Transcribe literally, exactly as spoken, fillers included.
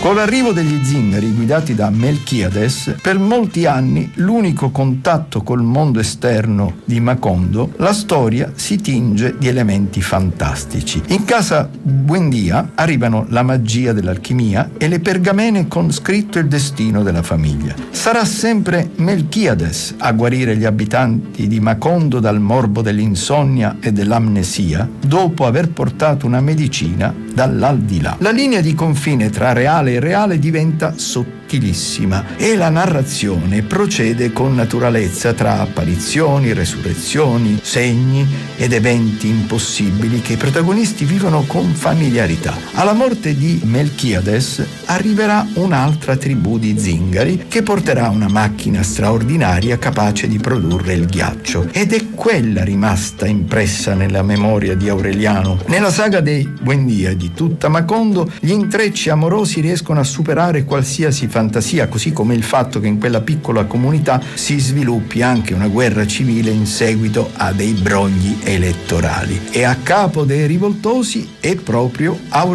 Con l'arrivo degli zingari guidati da Melchiades, per molti anni l'unico contatto col mondo esterno di Macondo, la storia si tinge di elementi fantastici. In casa Buendia arrivano la magia dell'alchimia e le pergamene con scritto il destino della famiglia. Sarà sempre Melchiades a guarire gli abitanti di Macondo dal morbo dell'insonnia e dell'amnesia, dopo aver portato una medicina dall'aldilà. La linea di confine tra reale e irreale diventa sottilissima e la narrazione procede con naturalezza tra apparizioni, resurrezioni, segni ed eventi impossibili che i protagonisti vivono con familiarità. Alla morte di Melchiades arriverà un'altra tribù di zingari che porterà una macchina straordinaria capace di produrre il ghiaccio, ed è quella rimasta impressa nella memoria di Aureliano. Nella saga dei Buendia e di tutta Macondo gli intrecci amorosi riescono a superare qualsiasi fantasia, così come il fatto che in quella piccola comunità si sviluppi anche una guerra civile in seguito a dei brogli elettorali, e a capo dei rivoltosi è proprio Aureliano.